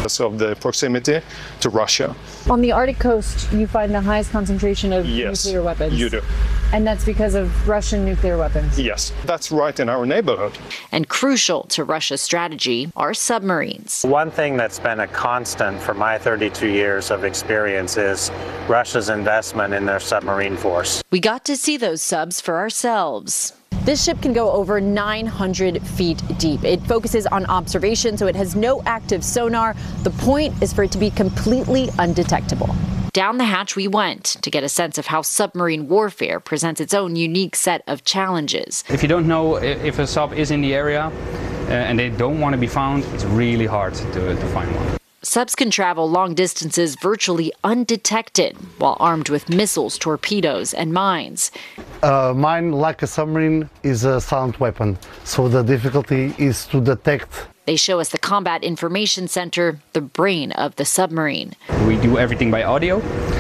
because of the proximity to Russia. On the Arctic coast, you find the highest concentration of Yes, nuclear weapons. you do. And that's because of Russian nuclear weapons. Yes, that's right in our neighborhood. And crucial to Russia's strategy are submarines. One thing that's been a constant for my 32 years of experience is Russia's investment in their submarine force. We got to see those subs for ourselves. This ship can go over 900 feet deep. It focuses on observation, so it has no active sonar. The point is for it to be completely undetectable. Down the hatch we went to get a sense of how submarine warfare presents its own unique set of challenges. If you don't know if a sub is in the area and they don't want to be found, it's really hard to find one. Subs can travel long distances virtually undetected while armed with missiles, torpedoes, and mines. Mine, like a submarine, is a silent weapon, so the difficulty is to detect. They show us the Combat Information Center, the brain of the submarine. We do everything by audio.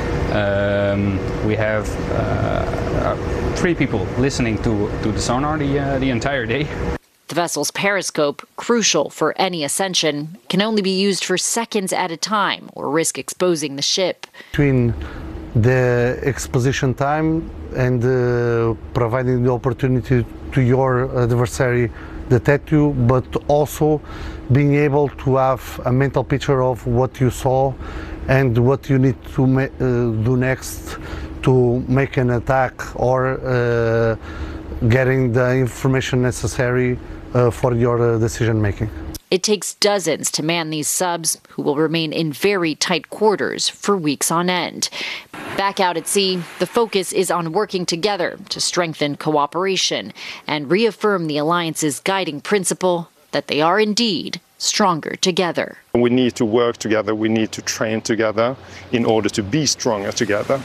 We have 3 people listening to the sonar the entire day. The vessel's periscope, crucial for any ascension, can only be used for seconds at a time or risk exposing the ship. Between the exposition time and providing the opportunity to your adversary detect you, but also being able to have a mental picture of what you saw and what you need to do next to make an attack or getting the information necessary for your decision making. It takes dozens to man these subs, who will remain in very tight quarters for weeks on end. Back out at sea, the focus is on working together to strengthen cooperation and reaffirm the alliance's guiding principle that they are indeed stronger together. We need to work together, we need to train together in order to be stronger together.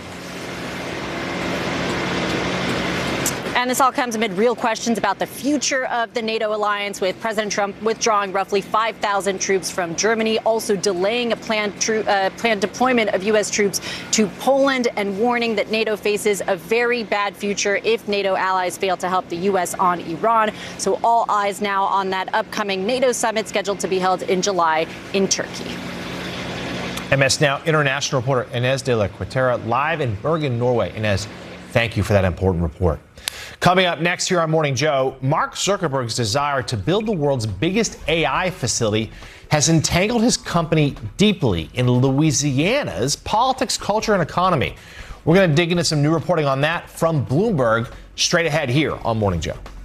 And this all comes amid real questions about the future of the NATO alliance, with President Trump withdrawing roughly 5,000 troops from Germany, also delaying a planned deployment of U.S. troops to Poland, and warning that NATO faces a very bad future if NATO allies fail to help the U.S. on Iran. So all eyes now on that upcoming NATO summit scheduled to be held in July in Turkey. MS Now international reporter Inez de la Quintera live in Bergen, Norway. Inez, thank you for that important report. Coming up next here on Morning Joe, Mark Zuckerberg's desire to build the world's biggest AI facility has entangled his company deeply in Louisiana's politics, culture, and economy. We're going to dig into some new reporting on that from Bloomberg straight ahead here on Morning Joe.